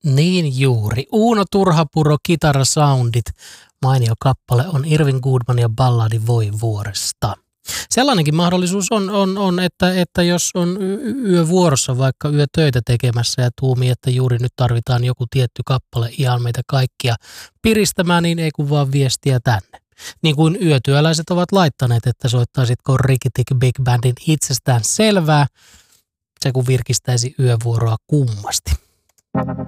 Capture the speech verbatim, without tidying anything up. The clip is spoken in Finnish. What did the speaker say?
Niin juuri. Uuno Turhapuro, kitarasoundit. Mainio kappale on Irvin Goodman ja balladi Voi vuoresta. Sellainenkin mahdollisuus on, on, on että, että jos on yövuorossa vaikka yötöitä tekemässä ja tuumii, että juuri nyt tarvitaan joku tietty kappale ihan meitä kaikkia piristämään, niin ei kun vaan viestiä tänne. Niin kuin yötyöläiset ovat laittaneet, että soittaisitko Rikitik Big Bandin itsestään selvää, se kun virkistäisi yövuoroa kummasti.